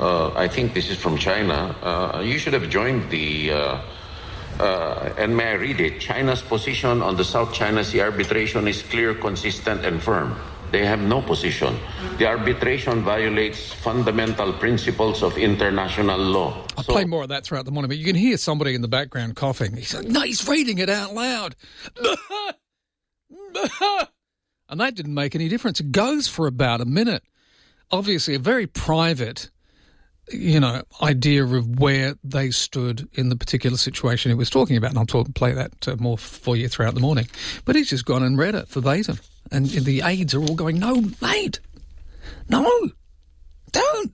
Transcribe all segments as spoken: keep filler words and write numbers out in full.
uh, I think this is from China. Uh, you should have joined the, uh, uh, and may I read it? China's position on the South China Sea arbitration is clear, consistent, and firm. They have no position. The arbitration violates fundamental principles of international law. I'll so, play more of that throughout the morning, but you can hear somebody in the background coughing. He's like, no, he's reading it out loud. And that didn't make any difference. It goes for about a minute. Obviously, a very private, you know, idea of where they stood in the particular situation he was talking about. And I'll talk, play that uh, more for you throughout the morning. But he's just gone and read it verbatim. And the aides are all going, no, mate, no, don't.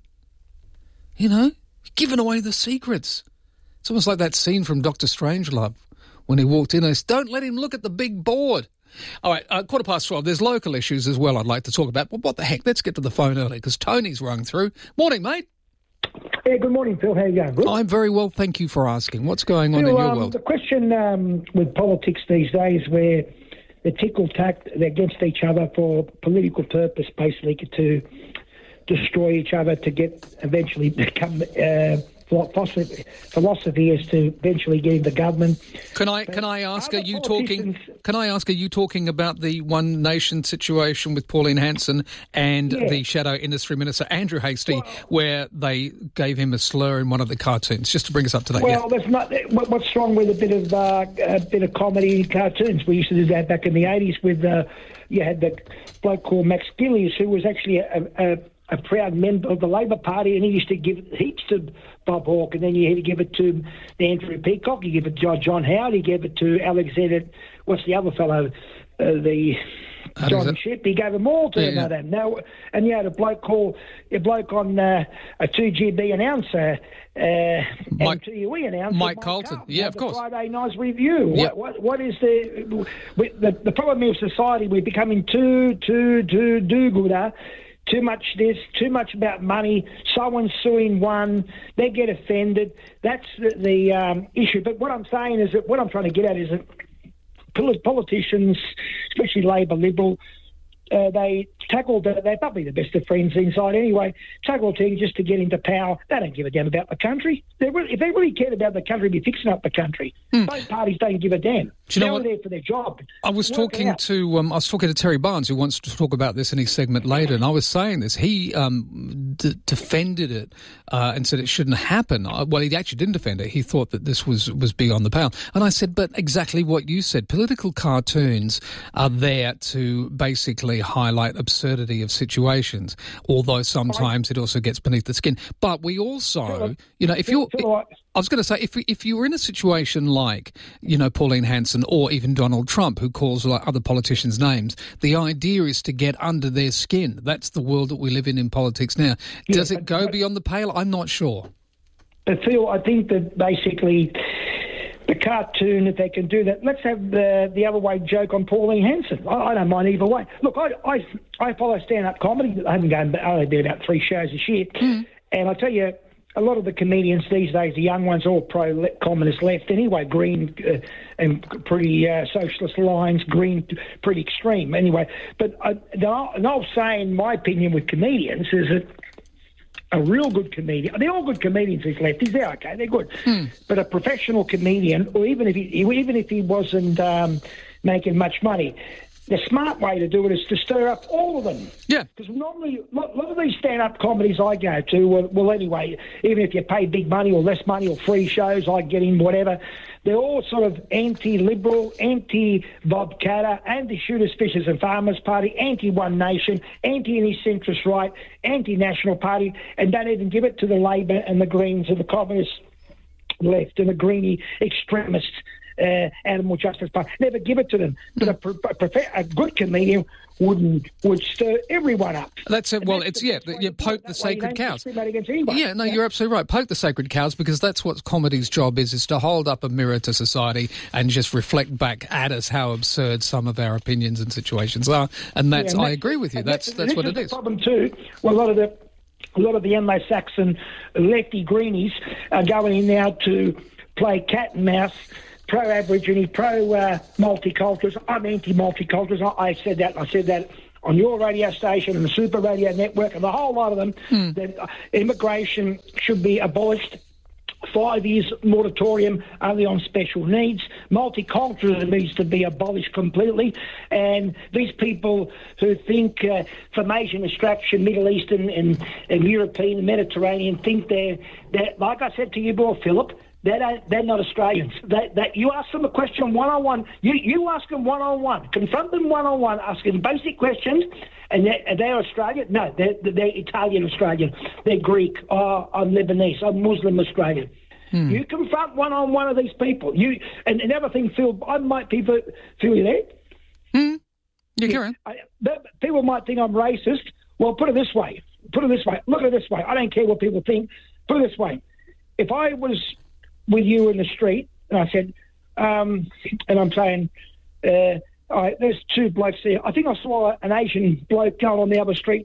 You know, you're giving away the secrets. It's almost like that scene from Doctor Strangelove when he walked in and said, don't let him look at the big board. All right, uh, quarter past twelve. There's local issues as well I'd like to talk about. But what the heck? Let's get to the phone early because Tony's rung through. Morning, mate. Yeah, good morning, Phil. How are you going? Good? I'm very well, thank you for asking. What's going on Phil, in your um, world? The question um, with politics these days where the tickle-tack, they're against each other for political purpose, basically to destroy each other to get eventually become uh, philosophy, philosophy is to eventually get into government. Can I But can I ask? Are other you talking? politicians- Can I ask? Are you talking about the One Nation situation with Pauline Hanson and Yeah. the Shadow Industry Minister Andrew Hastie, where they gave him a slur in one of the cartoons? Just to bring us up to date. Well, there's not. What, what's wrong with a bit of uh, a bit of comedy in cartoons? We used to do that back in the eighties with uh, you had the bloke called Max Gillies, who was actually a, a, a proud member of the Labor Party, and he used to give heaps to Bob Hawke, and then you had to give it to Andrew Peacock, you give it to John Howard, you gave it to Alexander. What's the other fellow? Uh, the John Ship. He gave them all to Yeah, him. yeah. Them. Now, and you had a bloke called a bloke on uh, a two G B announcer, uh, Mike- M T U E announcer, Mike Carlton. Yeah, had of the course. Friday Night's Review. Yep. What, what what is the, we, the the problem of society? We're becoming too too too do-gooder. Too much this, too much about money. Someone's suing one, they get offended. That's the, the um, issue. But what I'm saying is that what I'm trying to get at is that polit- politicians, especially Labor, Liberal, uh, they tackle, the, they're probably the best of friends inside anyway, tackle things just to get into power. They don't give a damn about the country. They really, if they really cared about the country, they'd be fixing up the country. Hmm. Both parties don't give a damn. Do you know They're what- there for their job. I was Work it talking out. to um, I was talking to Terry Barnes, who wants to talk about this in his segment later, and I was saying this. He um, d- defended it uh, and said it shouldn't happen. Uh, well, he actually didn't defend it. He thought that this was was beyond the pale. And I said, but exactly what you said. Political cartoons are there to basically highlight absurdity of situations, although sometimes it also gets beneath the skin. But we also, you know, if you're... Phil, I- I was going to say, if if you were in a situation like, you know, Pauline Hanson or even Donald Trump, who calls like other politicians names, the idea is to get under their skin. That's the world that we live in in politics now. Yeah, Does it but- go but- beyond the pale? I'm not sure. But Phil, I think that basically the cartoon, if they can do that, let's have the the other way joke on Pauline Hanson. I, I don't mind either way. Look, I I, I follow stand-up comedy. I haven't gone, I only did about three shows this year. Mm. And I tell you, a lot of the comedians these days, the young ones, all pro-communist left anyway, green uh, and pretty uh, socialist lines, green, pretty extreme anyway. But uh, the, the old saying, in my opinion, with comedians is that a real good comedian, they're all good comedians, these lefties, they're okay, they're good. Hmm. But a professional comedian, or even if he, even if he wasn't um, making much money, the smart way to do it is to stir up all of them. Yeah. Because normally, a lot lot of these stand-up comedies I go to, well, well, anyway, even if you pay big money or less money or free shows, I get in, whatever, they're all sort of anti-liberal, anti-Bob Catter, anti-Shooters, Fishers and Farmers Party, anti-One Nation, anti-any centrist right, anti-National Party, and don't even give it to the Labor and the Greens and the Communist left and the greeny extremists. Uh, animal justice party. Never give it to them. But a, pro- a, prof- a good comedian wouldn't would stir everyone up. That's it. And Well, that's it's, the yeah, best way you to do poke it. the That way you sacred don't cows. discriminate against anyone. Yeah, no, you're absolutely right. Poke the sacred cows, because that's what comedy's job is, is to hold up a mirror to society and just reflect back at us how absurd some of our opinions and situations are. And that's, Yeah, and I agree with you. and That's that's this what is it the is. problem too. Well, a lot of the a lot of the Anglo-Saxon lefty greenies are going in now to play cat and mouse. Pro-Aborigine, pro-multiculturalism. I'm anti-multiculturalism. I, I said that. I said that on your radio station and the Super Radio Network and the whole lot of them mm. that immigration should be abolished. Five years moratorium only on special needs. Multiculturalism needs to be abolished completely. And these people who think uh, from Asian extraction, Middle Eastern and, and European and Mediterranean think they're, they're, like I said to you before, Philip, They don't, they're not Australians. They, they, you ask them a question one-on-one. You, you ask them one-on-one. Confront them one-on-one. Ask them basic questions. And they're, are they Australian? No, they're, they're Italian Australian. They're Greek. Oh, I'm Lebanese. I'm Muslim Australian. Hmm. You confront one-on-one of these people. You And another thing, Phil, I might be, Phil, you there? Hmm. Yeah, carry on. I, people might think I'm racist. Well, put it this way. Put it this way. Look at it this way. I don't care what people think. Put it this way. If I was with you in the street, and I said, um, and I'm saying, uh, all right, there's two blokes there. I think I saw an Asian bloke going on the other street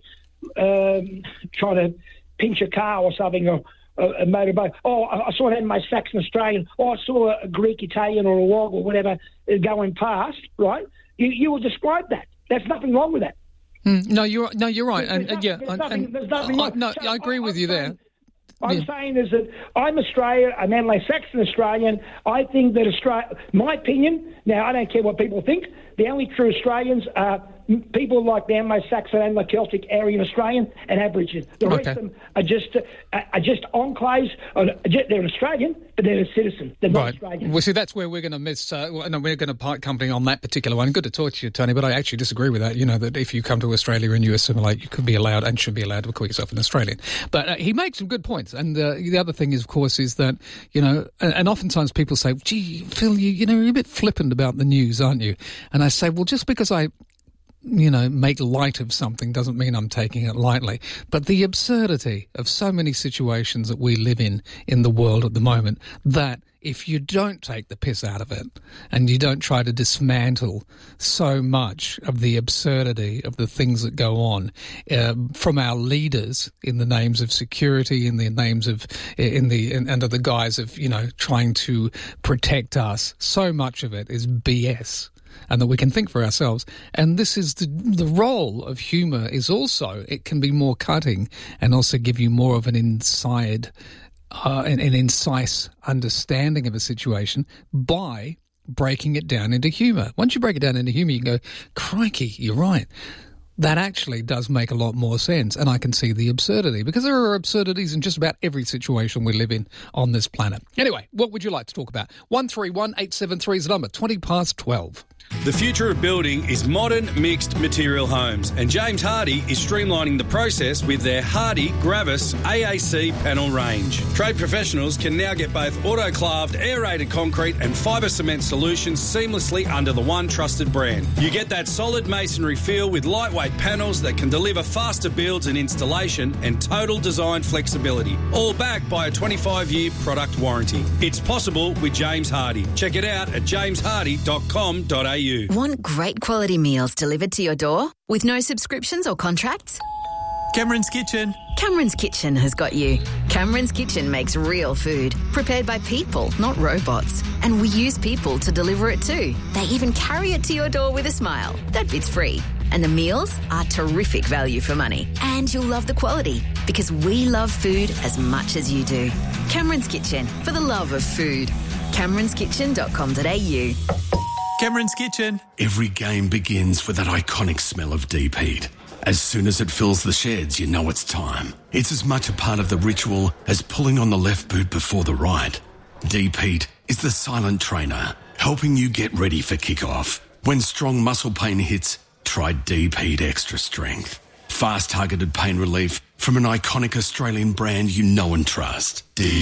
um, trying to pinch a car or something, or a, a motorbike. Oh, I saw an Anglo-Saxon Australian. Oh, I saw a Greek Italian or a Wog or whatever going past, right? You, you will describe that. There's nothing wrong with that. Mm, no, you're no, you're right. There's and, nothing, yeah, there's nothing, and, there's nothing uh, no, so I agree I, with I'm you saying, there. I'm yeah. saying is that I'm Australian, I'm Anglo-Saxon Australian. I think that Australia, my opinion, now I don't care what people think, the only true Australians are people like the Anglo-Saxon, Anglo-Celtic, Aryan Australian and Aborigine. The rest okay. of them are just uh, are just enclaves. They're an Australian, but they're a citizen. They're not right. Australian. Well, see, that's where we're going to miss. Uh, well, no, we're going to part company on that particular one. Good to talk to you, Tony, but I actually disagree with that. You know, that if you come to Australia and you assimilate, you could be allowed and should be allowed to call yourself an Australian. But uh, he makes some good points. And uh, the other thing is, of course, is that, you know, and, and oftentimes people say, gee, Phil, you, you know, you're a bit flippant about the news, aren't you? And I say, well, just because I you know, make light of something doesn't mean I'm taking it lightly. But the absurdity of so many situations that we live in in the world at the moment, that if you don't take the piss out of it and you don't try to dismantle so much of the absurdity of the things that go on uh, from our leaders in the names of security, in the names of, in the, in, under the guise of, you know, trying to protect us, so much of it is B S. And that we can think for ourselves. And this is the the role of humour is also, it can be more cutting and also give you more of an inside, uh, an, an incise understanding of a situation by breaking it down into humour. Once you break it down into humour, you can go, crikey, you're right. That actually does make a lot more sense, and I can see the absurdity, because there are absurdities in just about every situation we live in on this planet. Anyway, what would you like to talk about? one three one eight seven three is the number, twenty past twelve. The future of building is modern mixed material homes, and James Hardie is streamlining the process with their Hardie Gravis A A C panel range. Trade professionals can now get both autoclaved, aerated concrete and fibre cement solutions seamlessly under the one trusted brand. You get that solid masonry feel with lightweight panels that can deliver faster builds and installation and total design flexibility, all backed by a twenty-five year product warranty. It's possible with James Hardie. Check it out at james hardie dot com dot a u. Want great quality meals delivered to your door with no subscriptions or contracts? Cameron's Kitchen. Cameron's Kitchen has got you. Cameron's Kitchen makes real food, prepared by people, not robots. And we use people to deliver it too. They even carry it to your door with a smile. That bit's free. And the meals are terrific value for money. And you'll love the quality, because we love food as much as you do. Cameron's Kitchen, for the love of food. camerons kitchen dot com dot a u. Cameron's Kitchen. Every game begins with that iconic smell of deep heat. As soon as it fills the sheds, you know it's time. It's as much a part of the ritual as pulling on the left boot before the right. Deep heat is the silent trainer, helping you get ready for kickoff. When strong muscle pain hits, try Deep Heat Extra Strength. Fast targeted pain relief from an iconic Australian brand you know and trust.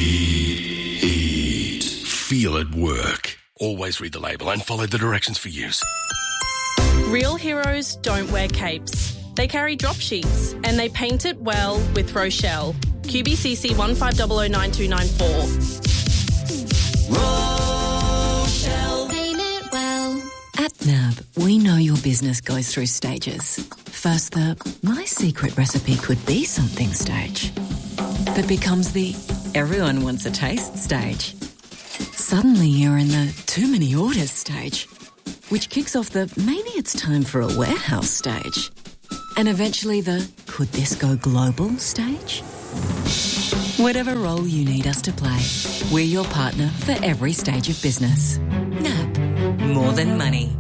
Deep Heat. Feel it work. Always read the label and follow the directions for use. Real heroes don't wear capes. They carry drop sheets and they paint it well with Rochelle. Q B C C one five zero zero nine two nine four. Rochelle. Paint it well. At N A B, we know your business goes through stages. First, the my secret recipe could be something stage. That becomes the everyone wants a taste stage. Suddenly you're in the too many orders stage, which kicks off the maybe it's time for a warehouse stage. and eventually the could this go global stage? Whatever role you need us to play, we're your partner for every stage of business. N A B, more than money.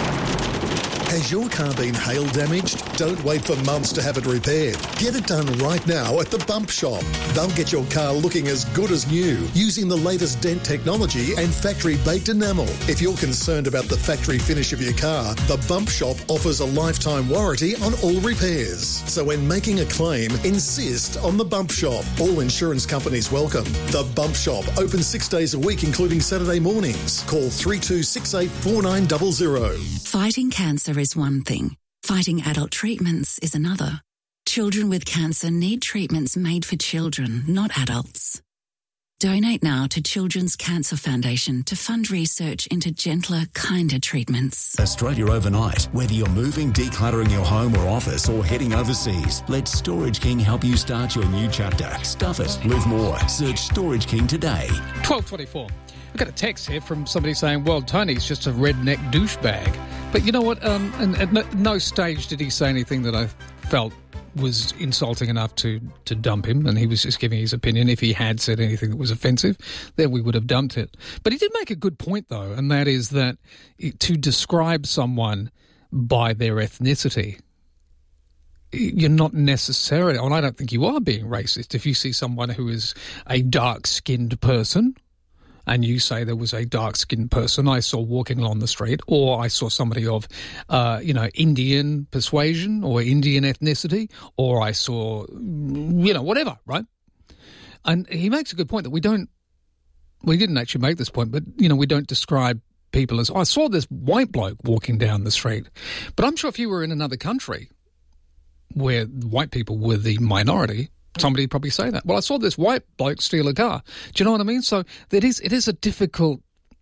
Has your car been hail damaged? Don't wait for months to have it repaired. Get it done right now at the Bump Shop. They'll get your car looking as good as new using the latest dent technology and factory-baked enamel. If you're concerned about the factory finish of your car, the Bump Shop offers a lifetime warranty on all repairs. So when making a claim, insist on the Bump Shop. All insurance companies welcome. The Bump Shop, open six days a week, including Saturday mornings. Call three two six eight four nine zero zero. Fighting cancer is one thing. Fighting adult treatments is another. Children with cancer need treatments made for children, not adults. Donate now to Children's Cancer Foundation to fund research into gentler, kinder treatments. Australia overnight. Whether you're moving, decluttering your home or office, or heading overseas, let Storage King help you start your new chapter. Stuff it. Live more. Search Storage King today. twelve twenty-four. I've got a text here from somebody saying, well, Tony's just a redneck douchebag. But you know what? Um, and at no, no stage did he say anything that I felt was insulting enough to, to dump him, and he was just giving his opinion. If he had said anything that was offensive, then we would have dumped it. But he did make a good point, though, and that is that to describe someone by their ethnicity, you're not necessarily, and I don't think you are being racist. If you see someone who is a dark-skinned person, and you say there was a dark-skinned person I saw walking along the street, or I saw somebody of, uh, you know, Indian persuasion or Indian ethnicity, or I saw, you know, whatever, right? And he makes a good point that we don't, we didn't actually make this point, but, you know, we don't describe people as, I saw this white bloke walking down the street. But I'm sure if you were in another country where white people were the minority, somebody would probably say that. Well, I saw this white bloke steal a car. Do you know what I mean? So it is, it is a difficult,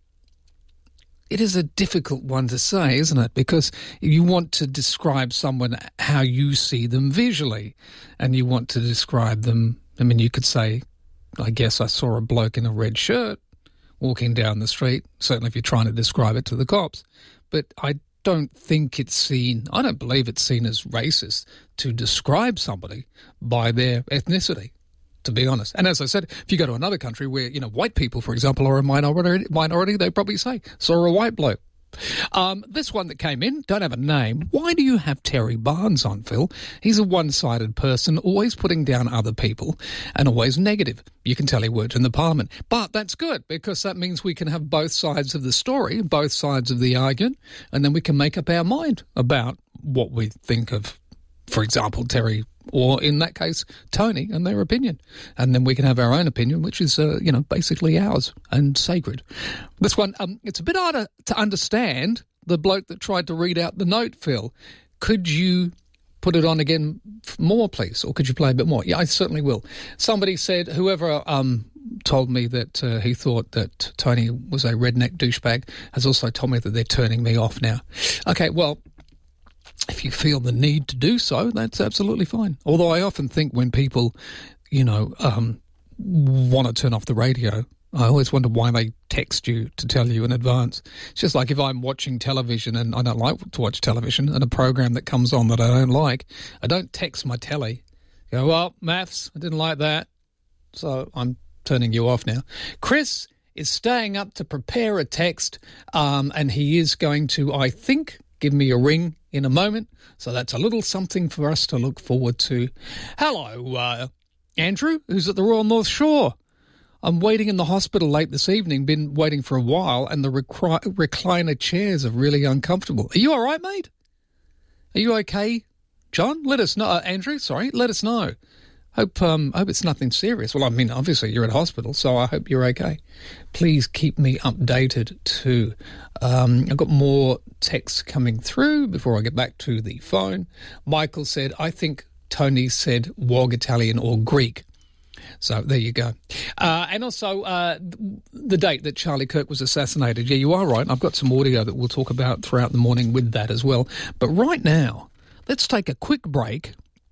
it is a difficult one to say, isn't it? Because you want to describe someone how you see them visually, and you want to describe them. I mean, you could say, I guess I saw a bloke in a red shirt walking down the street, certainly if you're trying to describe it to the cops. But I don't think it's seen, I don't believe it's seen as racist to describe somebody by their ethnicity, to be honest. And as I said, if you go to another country where, you know, white people, for example, are a minority, minority they probably say, saw a white bloke. Um, this one that came in, don't have a name. Why do you have Terry Barnes on, Phil? He's a one-sided person, always putting down other people and always negative. You can tell he worked in the parliament. But that's good, because that means we can have both sides of the story, both sides of the argument, and then we can make up our mind about what we think of, for example, Terry, or in that case, Tony, and their opinion. And then we can have our own opinion, which is, uh, you know, basically ours and sacred. This one, um, it's a bit harder to understand, the bloke that tried to read out the note, Phil. Could you put it on again more, please? Or could you play a bit more? Yeah, I certainly will. Somebody said, whoever um, told me that uh, he thought that Tony was a redneck douchebag has also told me that they're turning me off now. Okay, well, if you feel the need to do so, that's absolutely fine. Although I often think when people, you know, um, want to turn off the radio, I always wonder why they text you to tell you in advance. It's just like if I'm watching television and I don't like to watch television, and a program that comes on that I don't like, I don't text my telly. Go, well, maths, I didn't like that, so I'm turning you off now. Chris is staying up to prepare a text, um, and he is going to, I think, give me a ring in a moment. So that's a little something for us to look forward to. Hello, uh, Andrew, who's at the Royal North Shore. I'm waiting in the hospital late this evening, been waiting for a while, and the recri- recliner chairs are really uncomfortable. Are you all right, mate? Are you okay, John? Let us know. Uh, Andrew, sorry, let us know. Hope um, hope it's nothing serious. Well, I mean, obviously you're at hospital, so I hope you're okay. Please keep me updated too. Um, I've got more texts coming through before I get back to the phone. Michael said, I think Tony said Wog Italian or Greek. So there you go. Uh, and also uh, the date that Charlie Kirk was assassinated. Yeah, you are right. I've got some audio that we'll talk about throughout the morning with that as well. But right now, let's take a quick break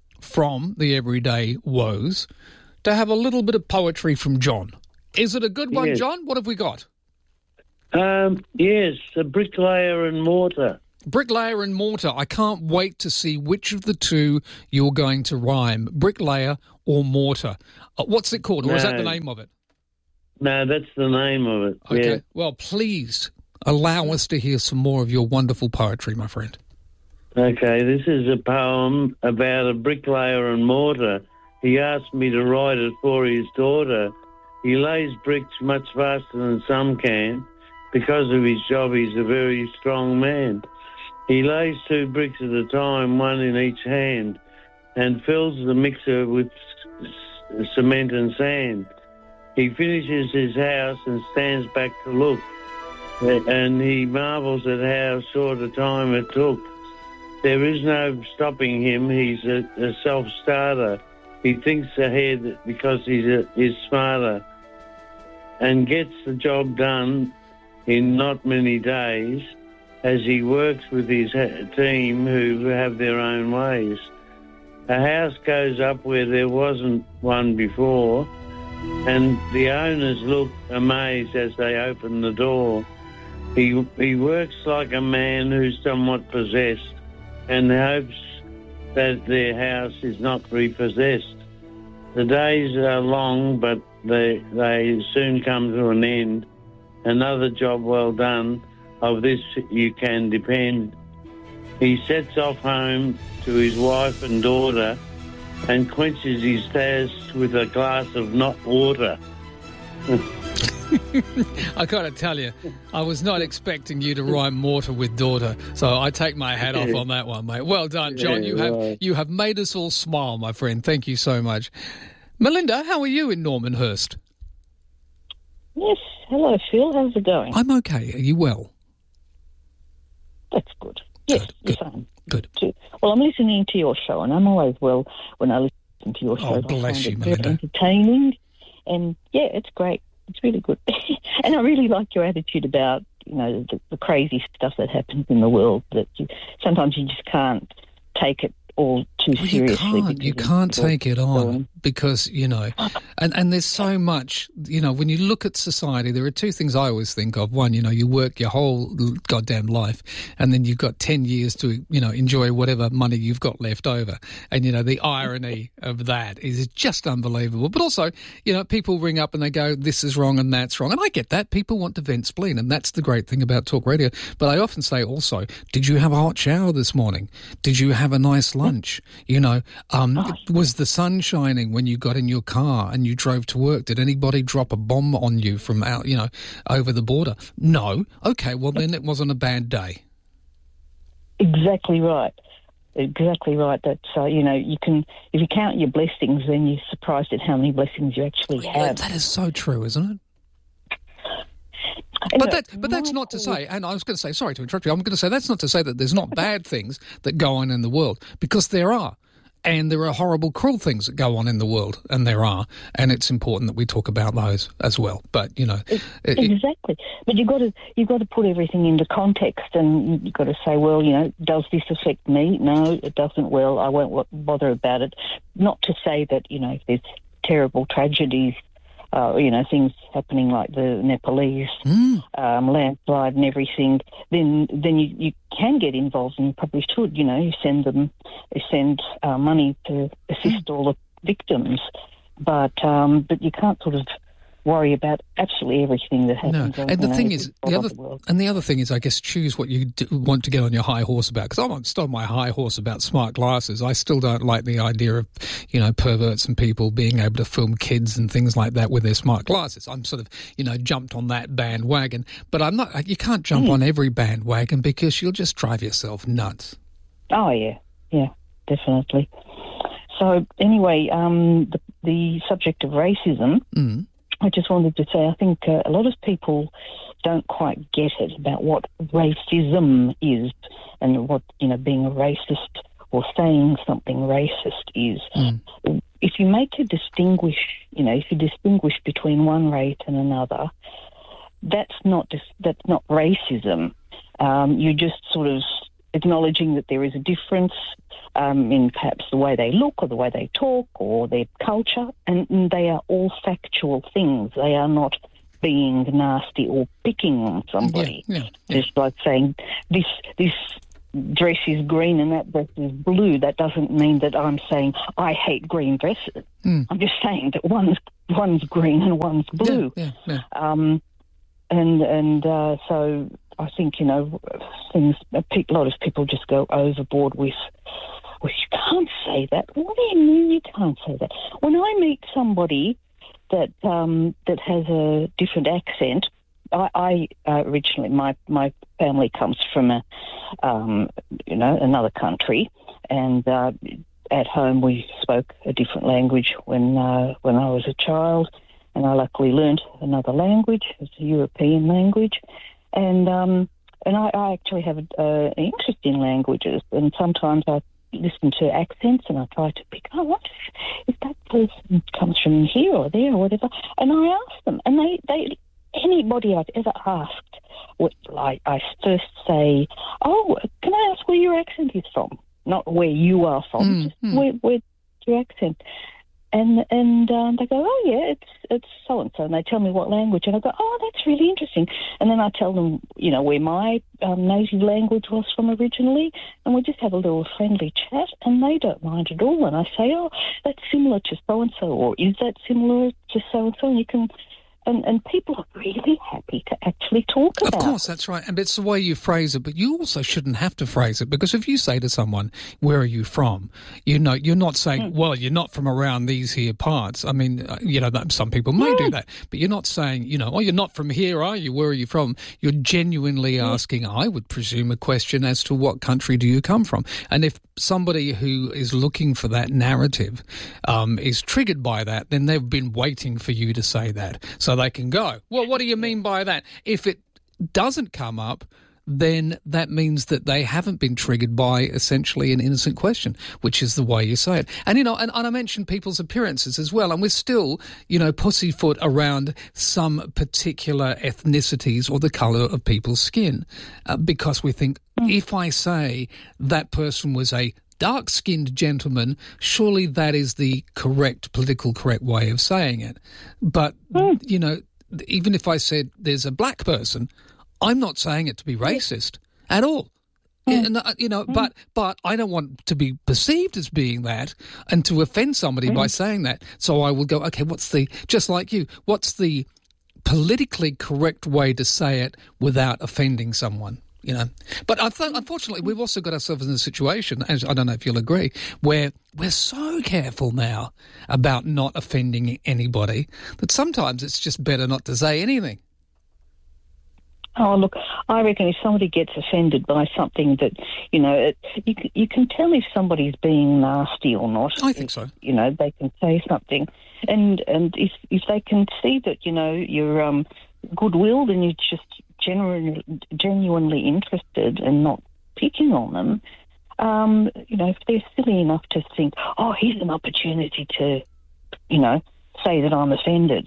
from the everyday woes to have a little bit of poetry from John. Is it a good one, yes. John? What have we got? Um, yes, a bricklayer and mortar. Bricklayer and mortar. I can't wait to see which of the two you're going to rhyme, bricklayer or mortar. Uh, what's it called, or no. is that the name of it? No, that's the name of it. Okay. Yeah. Well, please allow us to hear some more of your wonderful poetry, my friend. Okay, this is a poem about a bricklayer and mortar. He asked me to write it for his daughter. He lays bricks much faster than some can. Because of his job, he's a very strong man. He lays two bricks at a time, one in each hand, and fills the mixer with c- cement and sand. He finishes his house and stands back to look, and he marvels at how short a time it took. There is no stopping him. He's a, a self-starter. He thinks ahead because he's, a, he's smarter and gets the job done in not many days as he works with his team who have their own ways. A house goes up where there wasn't one before, and the owners look amazed as they open the door. He, he works like a man who's somewhat possessed and hopes that their house is not repossessed. The days are long, but they, they soon come to an end. Another job well done, of this you can depend. He sets off home to his wife and daughter and quenches his thirst with a glass of not water. I got to tell you, I was not expecting you to rhyme mortar with daughter, so I take my hat off on that one, mate. Well done, John. You have you have made us all smile, my friend. Thank you so much. Melinda, how are you in Normanhurst? Yes, hello, Phil. How's it going? I'm okay. Are you well? That's good. Yes, good, yes, good, I am. Good. Too. Well, I'm listening to your show, and I'm always well when I listen to your show. Oh, bless I find you, it Melinda. very entertaining, and yeah, it's great. It's really good. And I really like your attitude about, you know, the, the crazy stuff that happens in the world, that you, sometimes you just can't take it all too well, seriously. You can't, you can't take it on because, you know, and, and there's so much, you know, when you look at society, there are two things I always think of. One, you know, you work your whole goddamn life and then you've got ten years to, you know, enjoy whatever money you've got left over. And, you know, the irony of that is just unbelievable. But also, you know, people ring up and they go, this is wrong and that's wrong. And I get that. People want to vent spleen, and that's the great thing about talk radio. But I often say also, did you have a hot shower this morning? Did you have a nice lunch? You know, um, oh. was the sun shining when you got in your car and you drove to work? Did anybody drop a bomb on you from out, you know, over the border? No. Okay, well, then it wasn't a bad day. Exactly right. Exactly right. That's, uh, you know, you can, if you count your blessings, then you're surprised at how many blessings you actually have. That is so true, isn't it? But that, but that's not to say, and I was going to say, sorry to interrupt you, I'm going to say that's not to say that there's not bad things that go on in the world, because there are. And there are horrible, cruel things that go on in the world, and there are, and it's important that we talk about those as well. But, you know... It, exactly. But you've got to you've got to put everything into context, and you've got to say, well, you know, does this affect me? No, it doesn't. Well, I won't bother about it. Not to say that, you know, if there's terrible tragedies, Uh, you know, things happening like the Nepalese mm. um, landslide and everything, then then you, you can get involved, and you probably should. You know, you send them, you send uh, money to assist mm. all the victims, but um, but you can't sort of worry about absolutely everything that happens. No, on, and the know, thing is, the other the and the other thing is, I guess, choose what you do, want to get on your high horse about. Because I'm not still on my high horse about smart glasses. I still don't like the idea of, you know, perverts and people being able to film kids and things like that with their smart glasses. I'm sort of, you know, jumped on that bandwagon, but I'm not. You can't jump mm. on every bandwagon because you'll just drive yourself nuts. Oh yeah, yeah, definitely. So anyway, um, the, the subject of racism. Mm. I just wanted to say I think uh, a lot of people don't quite get it about what racism is and what, you know, being a racist or saying something racist is. Mm. If you make a distinguish, you know, if you distinguish between one race and another, that's not dis- that's not racism. Um, you're just sort of acknowledging that there is a difference um, in perhaps the way they look or the way they talk or their culture, and, and they are all factual things. They are not being nasty or picking on somebody. Yeah, yeah, yeah. It's like saying this this dress is green and that dress is blue, that doesn't mean that I'm saying I hate green dresses. Mm. I'm just saying that one's one's green and one's blue. Yeah, yeah, yeah. Um, and and uh, so I think, you know, things. A lot of people just go overboard with, well, you can't say that. What do you mean you can't say that? When I meet somebody that um, that has a different accent, I, I uh, originally my my family comes from a um, you know another country, and uh, at home we spoke a different language when uh, when I was a child, and I luckily learnt another language. It's a European language, and um, and I, I actually have a, uh, an interest in languages, and sometimes I listen to accents and I try to pick, oh, what if, if that person comes from here or there or whatever, and I ask them, and they, they anybody I've ever asked, what, I, I first say, oh, can I ask where your accent is from? Not where you are from, Mm, just mm. where, where's your accent? And and um, they go, oh, yeah, it's it's so-and-so. And they tell me what language. And I go, oh, that's really interesting. And then I tell them, you know, where my um, native language was from originally. And we just have a little friendly chat. And they don't mind at all. And I say, oh, that's similar to so-and-so. Or is that similar to so-and-so? And you can... And, and people are really happy to actually talk about it. Of course, that's right. And it's the way you phrase it, but you also shouldn't have to phrase it, because if you say to someone, where are you from? You know, you're not saying, mm. well, you're not from around these here parts. I mean, you know, some people may yeah. do that, but you're not saying, you know, oh, you're not from here, are you? Where are you from? You're genuinely yeah. asking, I would presume, a question as to what country do you come from? And if somebody who is looking for that narrative um, is triggered by that, then they've been waiting for you to say that. So they can go, well, what do you mean by that? If it doesn't come up, then that means that they haven't been triggered by essentially an innocent question, which is the way you say it. And, you know, and, and I mentioned people's appearances as well, and we're still, you know, pussyfoot around some particular ethnicities or the colour of people's skin, uh, because we think if I say that person was a dark-skinned gentleman, surely that is the correct, political correct way of saying it. But, mm. you know, even if I said there's a black person, I'm not saying it to be racist at all. Mm. And, uh, you know, mm. but but I don't want to be perceived as being that and to offend somebody mm. by saying that. So I will go, okay, what's the, just like you, what's the politically correct way to say it without offending someone? You know, but I th- unfortunately, we've also got ourselves in a situation, as I don't know if you'll agree, where we're so careful now about not offending anybody that sometimes it's just better not to say anything. Oh, look, I reckon if somebody gets offended by something that, you know, it, you, you can tell if somebody's being nasty or not. I think if, so. You know, they can say something. And and if, if they can see that, you know, you're um, goodwill, then you just genuinely, genuinely interested and not picking on them, um, you know, if they're silly enough to think, oh, here's an opportunity to, you know, say that I'm offended,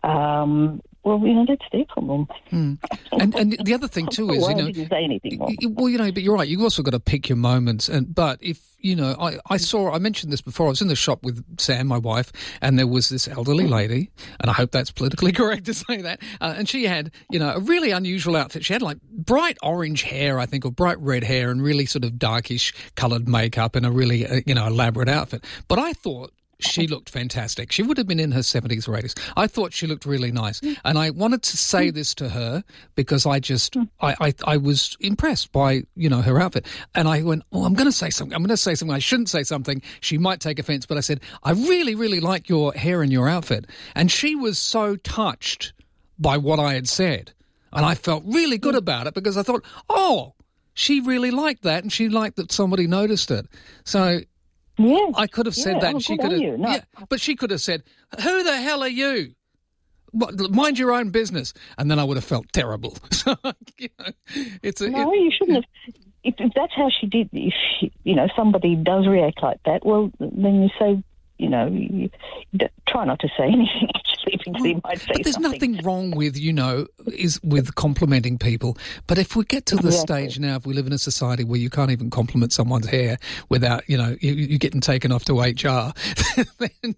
um, well, you know, that's their problem. Mm. And and the other thing too is, well, you know, I didn't say anything more. Well, you know, but you're right. You've also got to pick your moments. And but if you know, I, I saw, I mentioned this before. I was in the shop with Sam, my wife, and there was this elderly lady, and I hope that's politically correct to say that. Uh, and she had, you know, a really unusual outfit. She had like bright orange hair, I think, or bright red hair, and really sort of darkish coloured makeup, and a really, uh, you know, elaborate outfit. But I thought she looked fantastic. She would have been in her seventies or eighties. I thought she looked really nice. And I wanted to say this to her because I just, I, I, I was impressed by, you know, her outfit. And I went, oh, I'm going to say something. I'm going to say something. I shouldn't say something. She might take offence. But I said, I really, really like your hair and your outfit. And she was so touched by what I had said. And I felt really good about it because I thought, oh, she really liked that. And she liked that somebody noticed it. So yeah, I could have said yeah, that, and oh, she good could on have. you. No. Yeah, but she could have said, "Who the hell are you? What, mind your own business." And then I would have felt terrible. So, you know, it's a, no, it, you shouldn't have. If, if that's how she did, if she, you know somebody does react like that, well, then you say, you know, you, you try not to say anything actually because he might say but there's something. nothing wrong with, you know, is with complimenting people. But if we get to the Exactly. stage now, if we live in a society where you can't even compliment someone's hair without, you know, you, you're getting taken off to H R, then, then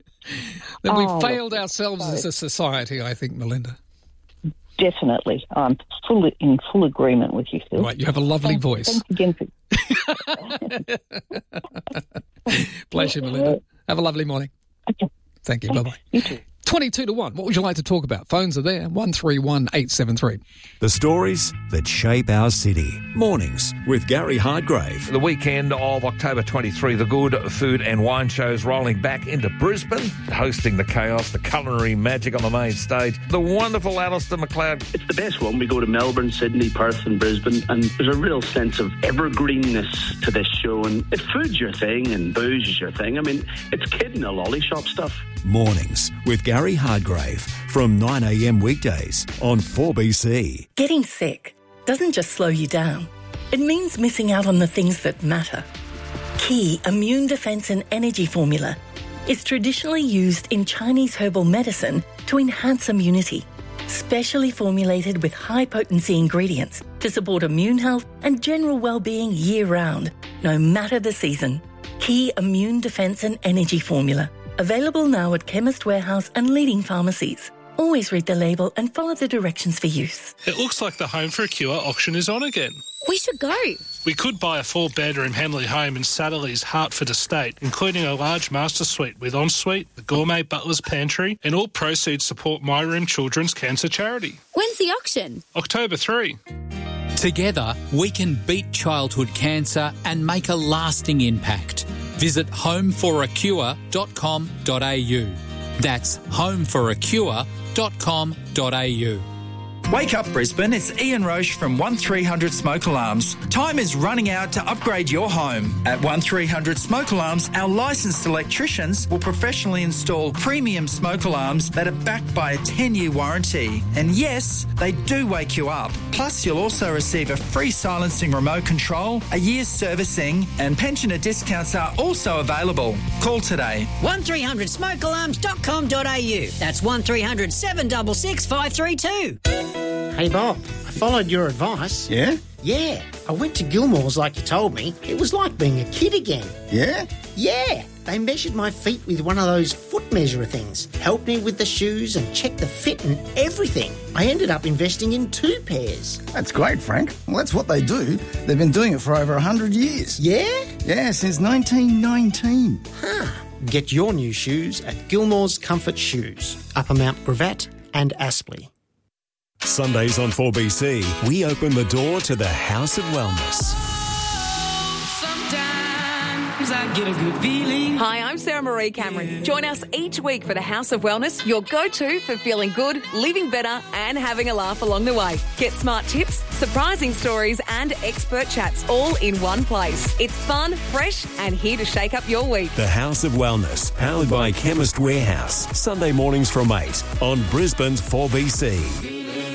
Oh, we've failed look, ourselves sorry. as a society, I think, Melinda. Definitely. I'm full in full agreement with you, Phil. Right, you have a lovely Thanks, voice. Thanks again for, Bless you, Melinda. Have a lovely morning. Thank you. Bye-bye. You too. twenty-two to one. What would you like to talk about? Phones are there. one three one eight seven three. The stories that shape our city. Mornings with Gary Hardgrave. The weekend of October twenty-third, the Good Food and Wine Show's rolling back into Brisbane, hosting the chaos, the culinary magic on the main stage. The wonderful Alistair McLeod. It's the best one. We go to Melbourne, Sydney, Perth and Brisbane, and there's a real sense of evergreenness to this show. And if food's your thing and booze is your thing, I mean, it's kid in a lolly shop stuff. Mornings with Gary Hardgrave from nine a.m. weekdays on four B C. Getting sick doesn't just slow you down. It means missing out on the things that matter. Key Immune Defense and Energy Formula is traditionally used in Chinese herbal medicine to enhance immunity, specially formulated with high-potency ingredients to support immune health and general well-being year-round, no matter the season. Key Immune Defense and Energy Formula. Available now at Chemist Warehouse and leading pharmacies. Always read the label and follow the directions for use. It looks like the Home for a Cure auction is on again. We should go. We could buy a four-bedroom Henley home in Satterley's Hertford estate, including a large master suite with ensuite, the gourmet butler's pantry, and all proceeds support My Room Children's Cancer Charity. When's the auction? October third. Together, we can beat childhood cancer and make a lasting impact. Visit home for a cure dot com dot a u. That's home for a cure dot com dot a u. Wake up Brisbane, it's Ian Roche from one three hundred Smoke Alarms. Time is running out to upgrade your home. At one three hundred Smoke Alarms, our licensed electricians will professionally install premium smoke alarms that are backed by a ten-year warranty. And yes, they do wake you up. Plus, you'll also receive a free silencing remote control, a year's servicing, and pensioner discounts are also available. Call today. one three hundred smoke alarms dot com dot a u. That's one three hundred seven six six five three two. Hey Bob, I followed your advice. Yeah? Yeah, I went to Gilmore's like you told me. It was like being a kid again. Yeah? Yeah, they measured my feet with one of those foot measurer things, helped me with the shoes and checked the fit and everything. I ended up investing in two pairs. That's great, Frank. Well, that's what they do. They've been doing it for over one hundred years. Yeah? Yeah, since nineteen nineteen. Huh. Get your new shoes at Gilmore's Comfort Shoes, Upper Mount Gravatt and Aspley. Sundays on four B C, we open the door to the House of Wellness. Sometimes I get a good feeling. Hi, I'm Sarah Marie Cameron. Join us each week for the House of Wellness, your go-to for feeling good, living better and having a laugh along the way. Get smart tips, surprising stories and expert chats all in one place. It's fun, fresh and here to shake up your week. The House of Wellness, powered by Chemist Warehouse. Sunday mornings from eight on Brisbane's four B C.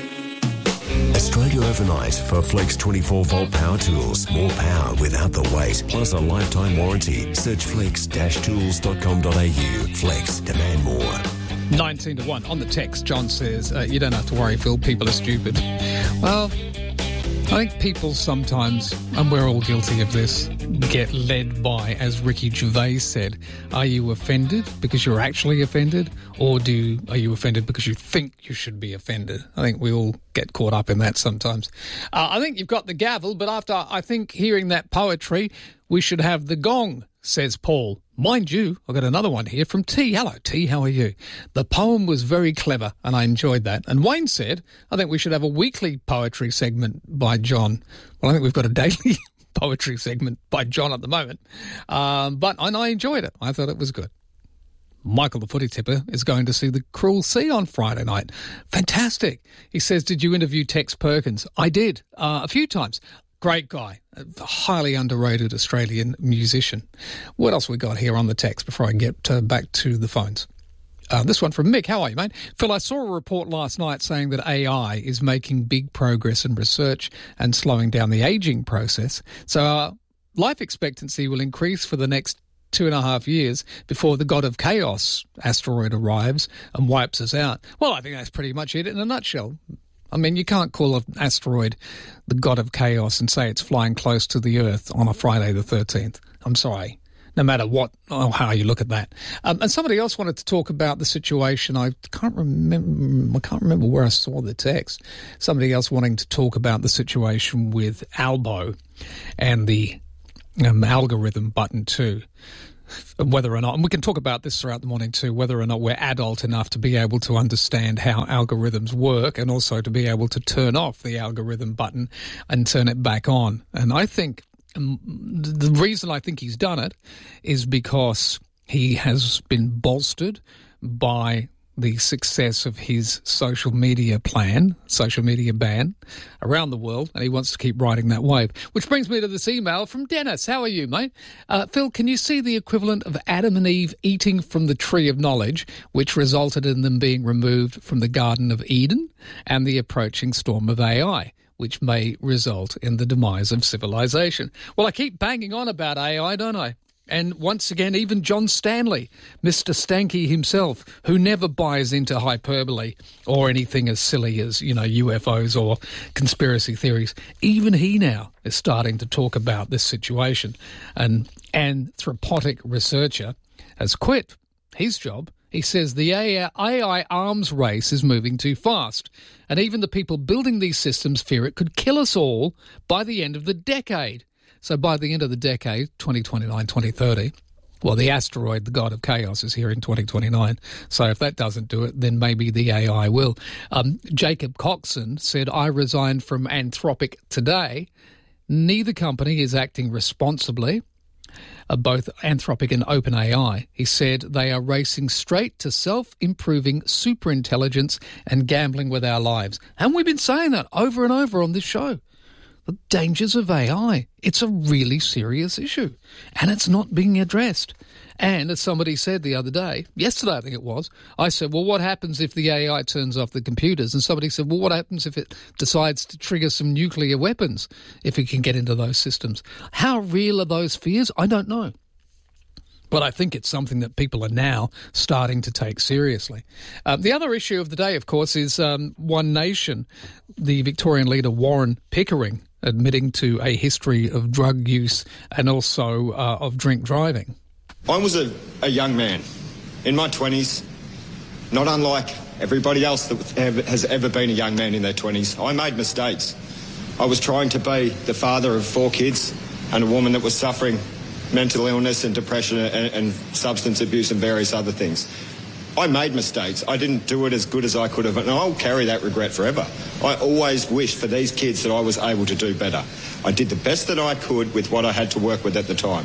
Australia Overnight for Flex twenty-four volt power tools. More power without the weight, plus a lifetime warranty. Search flex dash tools dot com dot a u. Flex, demand more. nineteen to one. On the text, John says, uh, you don't have to worry, Phil, people are stupid. Well, I think people sometimes, and we're all guilty of this, get led by, as Ricky Gervais said, are you offended because you're actually offended, or do you, are you offended because you think you should be offended? I think we all get caught up in that sometimes. Uh, I think you've got the gavel, but after, I think, hearing that poetry, we should have the gong, says Paul. Mind you, I've got another one here from T. Hello, T, how are you? The poem was very clever, and I enjoyed that. And Wayne said, I think we should have a weekly poetry segment by John. Well, I think we've got a daily poetry segment by John at the moment. Um, but and I enjoyed it. I thought it was good. Michael, the footy tipper, is going to see The Cruel Sea on Friday night. Fantastic. He says, did you interview Tex Perkins? I did, uh, a few times. Great guy, a highly underrated Australian musician. What else we got here on the text before I get uh, back to the phones? Uh, this one from Mick. How are you, mate? Phil, I saw a report last night saying that A I is making big progress in research and slowing down the ageing process. So uh, life expectancy will increase for the next two and a half years before the God of Chaos asteroid arrives and wipes us out. Well, I think that's pretty much it in a nutshell. I mean, you can't call an asteroid the God of Chaos and say it's flying close to the Earth on a Friday the thirteenth. I'm sorry, no matter what or how you look at that. Um, and somebody else wanted to talk about the situation. I can't remember. I can't remember where I saw the text. Somebody else wanting to talk about the situation with Albo and the um, algorithm button too. Whether or not, and we can talk about this throughout the morning too, whether or not we're adult enough to be able to understand how algorithms work and also to be able to turn off the algorithm button and turn it back on. And I think um, the reason I think he's done it is because he has been bolstered by the success of his social media plan, social media ban around the world, and he wants to keep riding that wave. Which brings me to this email from Dennis. How are you, mate? Uh, Phil, can you see the equivalent of Adam and Eve eating from the tree of knowledge, which resulted in them being removed from the Garden of Eden, and the approaching storm of A I, which may result in the demise of civilization? Well, I keep banging on about A I, don't I? And once again, even John Stanley, Mister Stanky himself, who never buys into hyperbole or anything as silly as, you know, U F Os or conspiracy theories, even he now is starting to talk about this situation. An anthropotic researcher has quit his job. He says the A I arms race is moving too fast, and even the people building these systems fear it could kill us all by the end of the decade. So by the end of the decade, twenty twenty-nine, twenty thirty, well, the asteroid, the god of chaos, is here in twenty twenty-nine. So if that doesn't do it, then maybe the A I will. Um, Jacob Coxon said, I resigned from Anthropic today. Neither company is acting responsibly, uh, both Anthropic and OpenAI. He said they are racing straight to self-improving superintelligence and gambling with our lives. And we've been saying that over and over on this show. The dangers of A I. It's a really serious issue, and it's not being addressed. And as somebody said the other day, yesterday I think it was, I said, well, what happens if the A I turns off the computers? And somebody said, well, what happens if it decides to trigger some nuclear weapons, if it can get into those systems? How real are those fears? I don't know. But I think it's something that people are now starting to take seriously. Um, the other issue of the day, of course, is um, One Nation, the Victorian leader Warren Pickering admitting to a history of drug use and also uh, of drink driving. I was a, a young man in my twenties, not unlike everybody else that has ever been a young man in their twenties. I made mistakes. I was trying to be the father of four kids and a woman that was suffering mental illness and depression and, and substance abuse and various other things. I made mistakes. I didn't do it as good as I could have, and I'll carry that regret forever. I always wished for these kids that I was able to do better. I did the best that I could with what I had to work with at the time.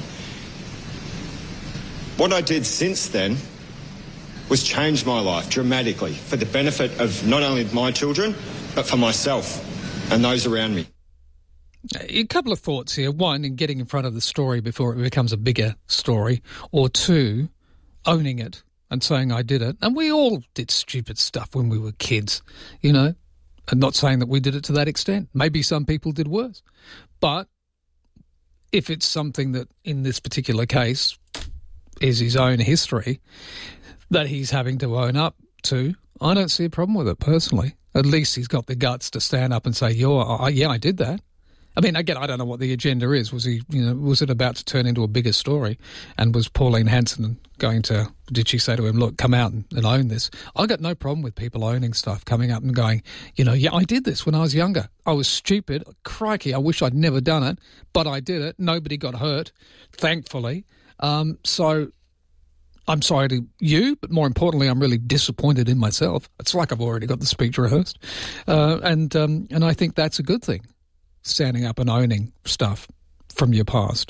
What I did since then was change my life dramatically for the benefit of not only my children, but for myself and those around me. A couple of thoughts here. One, in getting in front of the story before it becomes a bigger story. Or two, owning it and saying I did it. And we all did stupid stuff when we were kids, you know. I'm not saying that we did it to that extent. Maybe some people did worse. But if it's something that, in this particular case, is his own history that he's having to own up to, I don't see a problem with it personally. At least he's got the guts to stand up and say, yeah, yeah, I did that. I mean, again, I don't know what the agenda is. Was he, you know, was it about to turn into a bigger story? And was Pauline Hanson going to, did she say to him, look, come out and, and own this? I got no problem with people owning stuff, coming up and going, you know, yeah, I did this when I was younger. I was stupid. Crikey, I wish I'd never done it, but I did it. Nobody got hurt, thankfully. Um, so I'm sorry to you, but more importantly, I'm really disappointed in myself. It's like I've already got the speech rehearsed. Uh, and um, and I think that's a good thing. Standing up and owning stuff from your past,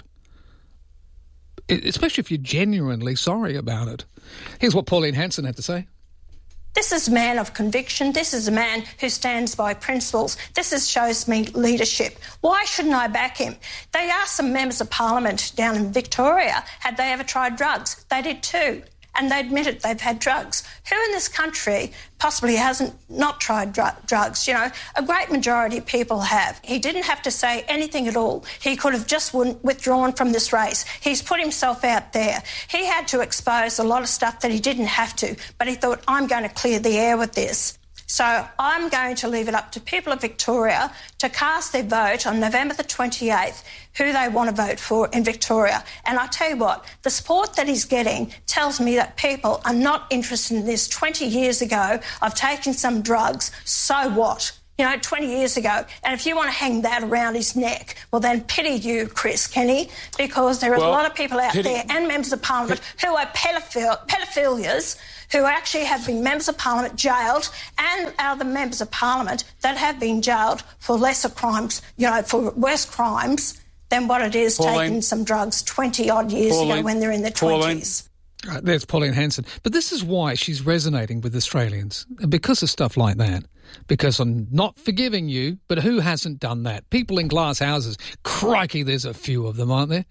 especially if you're genuinely sorry about it. Here's what Pauline Hanson had to say. This is a man of conviction. This is a man who stands by principles. This is, shows me leadership. Why shouldn't I back him? They asked some members of parliament down in Victoria, had they ever tried drugs? They did too. And they admitted they've had drugs. Who in this country possibly hasn't not tried dr- drugs? You know, a great majority of people have. He didn't have to say anything at all. He could have just withdrawn from this race. He's put himself out there. He had to expose a lot of stuff that he didn't have to, but he thought, I'm going to clear the air with this. So I'm going to leave it up to people of Victoria to cast their vote on November the twenty-eighth, who they want to vote for in Victoria. And I tell you what, the support that he's getting tells me that people are not interested in this. twenty years ago, I've taken some drugs, so what? you know, twenty years ago. And if you want to hang that around his neck, well, then pity you, Chris Kenny, because there are well, a lot of people out pity- there and members of Parliament who are pedophil- pedophilias who actually have been members of Parliament jailed, and other members of Parliament that have been jailed for lesser crimes, you know, for worse crimes than what it is Pauline. taking some drugs twenty-odd years Pauline. ago when they're in their Pauline. twenties. Right, there's Pauline Hanson. But this is why she's resonating with Australians, because of stuff like that. Because I'm not forgiving you, but who hasn't done that? People in glass houses, crikey, there's a few of them, aren't there?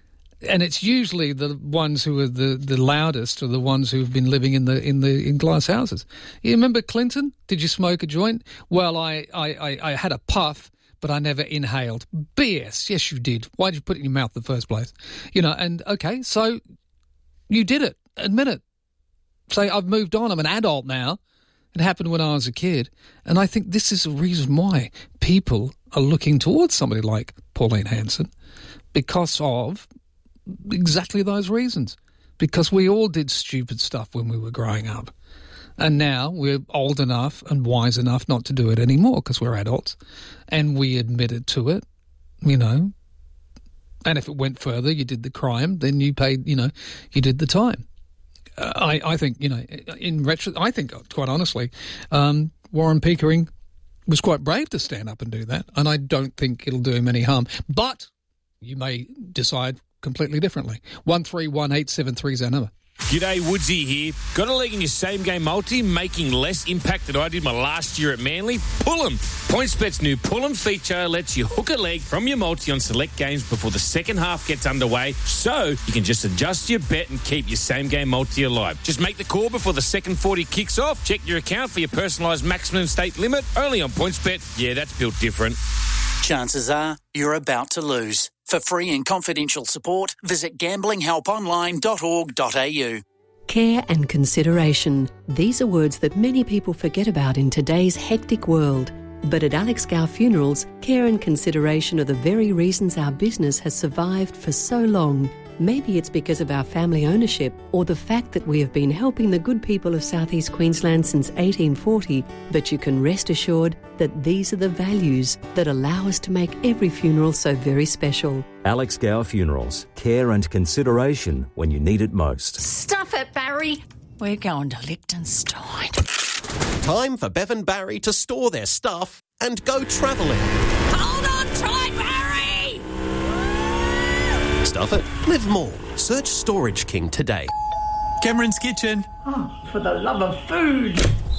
And it's usually the ones who are the, the loudest, or the ones who've been living in the in the in glass houses. You remember Clinton? Did you smoke a joint? Well, I, I, I, I had a puff, but I never inhaled. B S. Yes, you did. Why did you put it in your mouth in the first place? You know, and okay, so you did it. Admit it. Say, I've moved on. I'm an adult now. It happened when I was a kid. And I think this is the reason why people are looking towards somebody like Pauline Hanson, because of exactly those reasons. Because we all did stupid stuff when we were growing up. And now we're old enough and wise enough not to do it anymore because we're adults. And we admitted to it, you know. And if it went further, you did the crime, then you paid, you know, you did the time. Uh, I, I think, you know, in retro, I think, quite honestly, um, Warren Pickering was quite brave to stand up and do that. And I don't think it'll do him any harm. But you may decide completely differently. one three one eight seven three is our number. G'day, Woodsy here. Got a leg in your same-game multi, making less impact than I did my last year at Manly? Pull 'em. PointsBet's new Pull 'em feature lets you hook a leg from your multi on select games before the second half gets underway, so you can just adjust your bet and keep your same-game multi alive. Just make the call before the second forty kicks off. Check your account for your personalised maximum stake limit. Only on PointsBet. Yeah, that's built different. Chances are you're about to lose. For free and confidential support, visit gambling help online dot org dot a u. Care and consideration. These are words that many people forget about in today's hectic world. But at Alex Gow Funerals, care and consideration are the very reasons our business has survived for so long. Maybe it's because of our family ownership or the fact that we have been helping the good people of South East Queensland since eighteen forty, but you can rest assured that these are the values that allow us to make every funeral so very special. Alex Gow Funerals. Care and consideration when you need it most. Stuff it, Barry. We're going to Liechtenstein. Time for Bev and Barry to store their stuff and go travelling. Hold on tight, Barry! Stuff it. Live more. Search Storage King today. Cameron's Kitchen. Oh, for the love of food.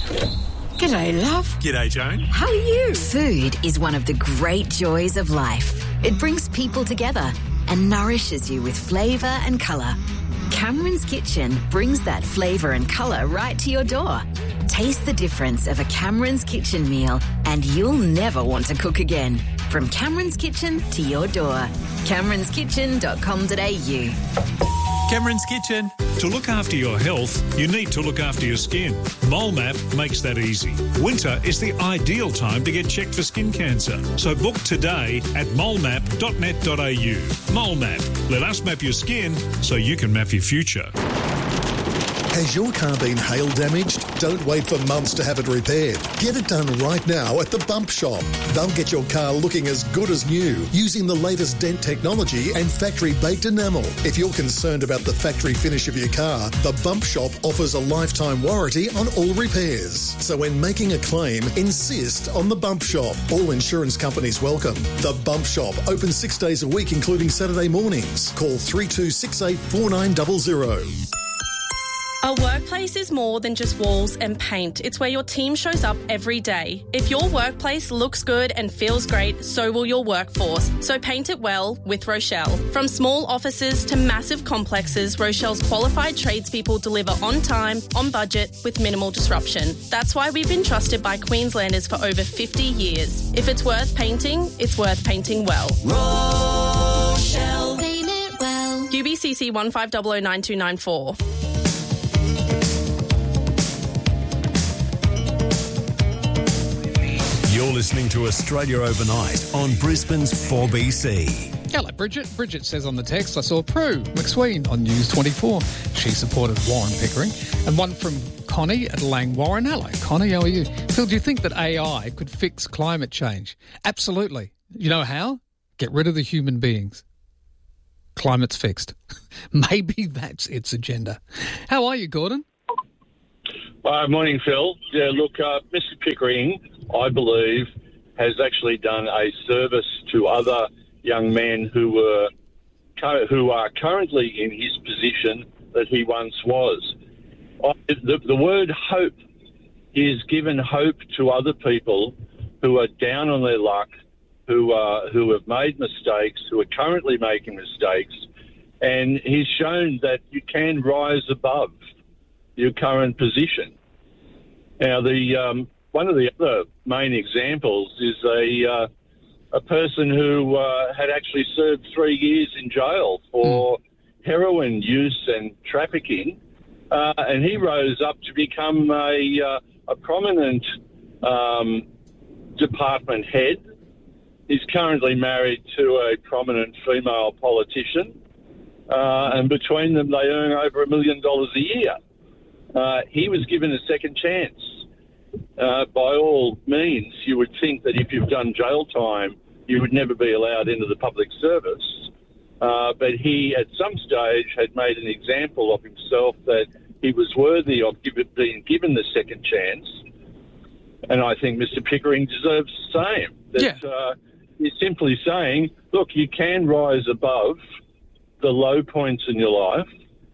G'day, love. G'day, Joan. How are you? Food is one of the great joys of life. It brings people together and nourishes you with flavour and colour. Cameron's Kitchen brings that flavour and colour right to your door. Taste the difference of a Cameron's Kitchen meal and you'll never want to cook again. From Cameron's Kitchen to your door. camerons kitchen dot com dot a u. Cameron's Kitchen. To look after your health, you need to look after your skin. MoleMap makes that easy. Winter is the ideal time to get checked for skin cancer. So book today at molemap dot net dot a u. MoleMap. Let us map your skin so you can map your future. Has your car been hail damaged? Don't wait for months to have it repaired. Get it done right now at the Bump Shop. They'll get your car looking as good as new using the latest dent technology and factory-baked enamel. If you're concerned about the factory finish of your car, the Bump Shop offers a lifetime warranty on all repairs. So when making a claim, insist on the Bump Shop. All insurance companies welcome. The Bump Shop, open six days a week, including Saturday mornings. Call three two six eight four nine zero zero. A workplace is more than just walls and paint. It's where your team shows up every day. If your workplace looks good and feels great, so will your workforce. So paint it well with Rochelle. From small offices to massive complexes, Rochelle's qualified tradespeople deliver on time, on budget, with minimal disruption. That's why we've been trusted by Queenslanders for over fifty years. If it's worth painting, it's worth painting well. Rochelle. Paint it well. U B C C one five zero zero nine two nine four. You're listening to Australia Overnight on Brisbane's four B C. Hello, Bridget. Bridget says on the text, I saw Prue McSween on News twenty-four. She supported Warren Pickering. And one from Connie at Langwarrin. Hello, Connie, how are you? Phil, do you think that A I could fix climate change? Absolutely. You know how? Get rid of the human beings. Climate's fixed. Maybe that's its agenda. How are you, Gordon? Uh, morning, Phil. Yeah, look, uh, Mister Pickering, I believe, has actually done a service to other young men who were who are currently in his position that he once was. The, the word hope is given hope to other people who are down on their luck, who uh, who have made mistakes, who are currently making mistakes, and he's shown that you can rise above your current position. Now, the um, one of the other main examples is a uh, a person who uh, had actually served three years in jail for mm. heroin use and trafficking, uh, and he rose up to become a, uh, a prominent um, department head. He's currently married to a prominent female politician, uh, and between them they earn over a million dollars a year. Uh, he was given a second chance. Uh, by all means, you would think that if you've done jail time, you would never be allowed into the public service. Uh, but he, at some stage, had made an example of himself that he was worthy of give it, being given the second chance. And I think Mister Pickering deserves the same. That, yeah. uh, he's simply saying, look, you can rise above the low points in your life.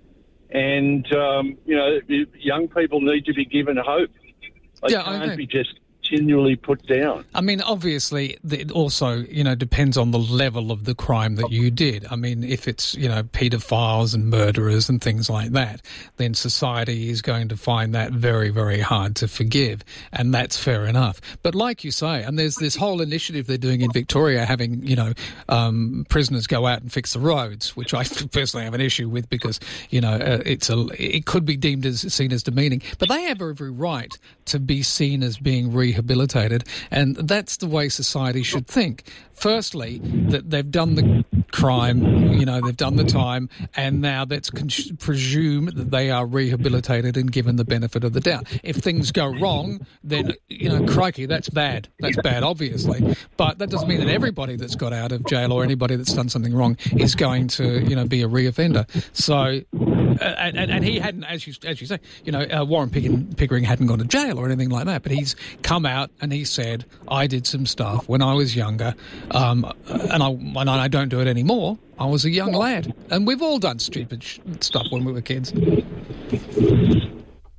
And, um, you know, young people need to be given hope. They yeah, can't be just continually put down. I mean, obviously, it also, you know, depends on the level of the crime that you did. I mean, if it's, you know, paedophiles and murderers and things like that, then society is going to find that very, very hard to forgive, and that's fair enough. But like you say, and there's this whole initiative they're doing in Victoria, having, you know, um, prisoners go out and fix the roads, which I personally have an issue with because, you know, uh, it's a, it could be deemed as seen as demeaning, but they have every right to be seen as being rehabilitated, and that's the way society should think. Firstly, that they've done the crime, you know, they've done the time, and now let's con- presume that they are rehabilitated and given the benefit of the doubt. If things go wrong, then, you know, crikey, that's bad. That's bad, obviously. But that doesn't mean that everybody that's got out of jail or anybody that's done something wrong is going to, you know, be a reoffender. So, uh, and, and he hadn't, as you as you say, you know, uh, Warren Pickering, Pickering hadn't gone to jail or anything like that, but he's come out and he said, I did some stuff when I was younger, um, and, I, and I don't do it anymore. I was a young lad. And we've all done stupid sh- stuff when we were kids. If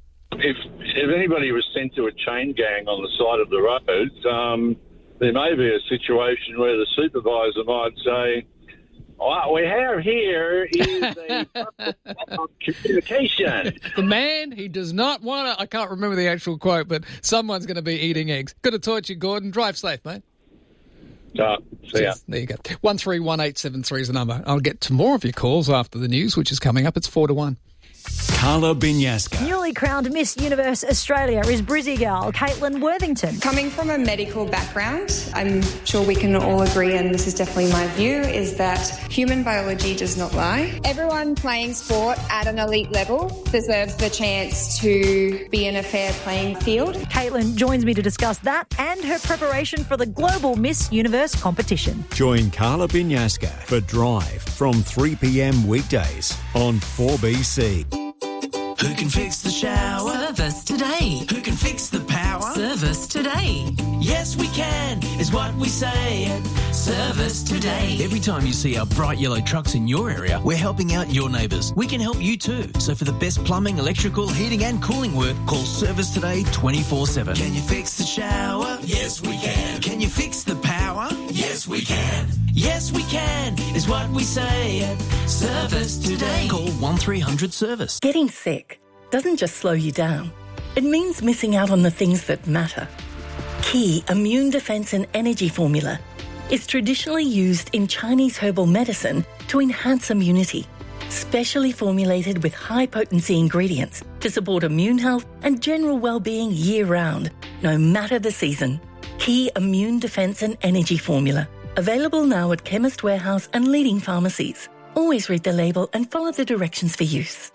if anybody was sent to a chain gang on the side of the road, um, there may be a situation where the supervisor might say, what we have here is a communication. The man, he does not want to... I can't remember the actual quote, but someone's going to be eating eggs. Good to talk to you, Gordon. Drive safe, mate. Uh, see ya. There you go. one three one eight seven three is the number. I'll get to more of your calls after the news, which is coming up. It's four to one. Carla Binyaska. Newly crowned Miss Universe Australia is Brizzy girl Caitlin Worthington. Coming from a medical background, I'm sure we can all agree, and this is definitely my view, is that human biology does not lie. Everyone playing sport at an elite level deserves the chance to be in a fair playing field. Caitlin joins me to discuss that and her preparation for the global Miss Universe competition. Join Carla Binyaska for Drive from three p.m. weekdays on four B C. Who can fix the shower? Service today. Who can fix the power? Service today. Yes, we can, is what we say at Service Today. Every time you see our bright yellow trucks in your area, we're helping out your neighbours. We can help you too. So for the best plumbing, electrical, heating and cooling work, call Service Today twenty-four seven. Can you fix the shower? Yes, we can. Can you fix the power? Yes, we can. Yes, we can, is what we say at Service Today. Call one three hundred service. Getting sick doesn't just slow you down. It means missing out on the things that matter. Key Immune Defense and Energy Formula is traditionally used in Chinese herbal medicine to enhance immunity, specially formulated with high-potency ingredients to support immune health and general well-being year-round, no matter the season. Key Immune Defense and Energy Formula. Available now at Chemist Warehouse and leading pharmacies. Always read the label and follow the directions for use.